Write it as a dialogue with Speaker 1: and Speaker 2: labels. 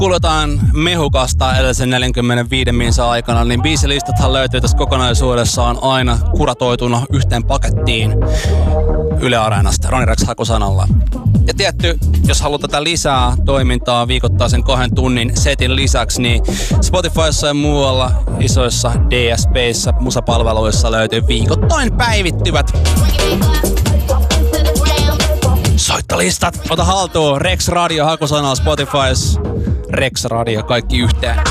Speaker 1: kuuletaan mehukasta edellisen 45 minsa aikana, niin biisilistathan löytyy tässä kokonaisuudessaan aina kuratoituna yhteen pakettiin Yle Areenasta Ronny Rex hakusanalla. Ja tietty, jos haluat tätä lisää toimintaa viikoittaisen 2 tunnin setin lisäksi, niin Spotifyssa ja muualla isoissa DSPissä, musapalveluissa löytyy viikoittain päivittyvät soittolistat. Ota haltuun Rex Radio hakusanalla Spotifys. Rex Radio, kaikki yhteen.